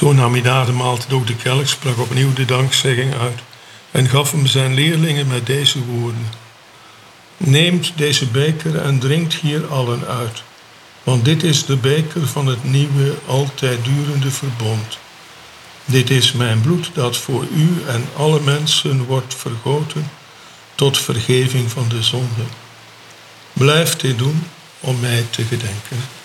Zo nam hij na de maaltijd ook de kelk, sprak opnieuw de dankzegging uit en gaf hem zijn leerlingen met deze woorden: Neemt deze beker en drinkt hier allen uit, want dit is de beker van het nieuwe, altijd durende verbond. Dit is mijn bloed dat voor u en alle mensen wordt vergoten tot vergeving van de zonde. Blijf dit doen om mij te gedenken.